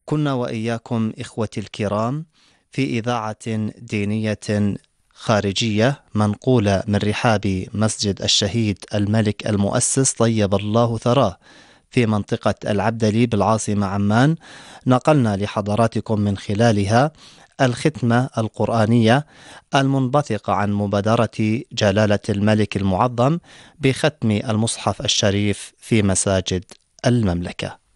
كنا وإياكم إخوتي الكرام في إذاعة دينية خارجية منقولة من رحاب مسجد الشهيد الملك المؤسس طيب الله ثراه في منطقة العبدلي بالعاصمة عمان. نقلنا لحضراتكم من خلالها الختمة القرآنية المنبثقة عن مبادرة جلالة الملك المعظم بختم المصحف الشريف في مساجد المملكة.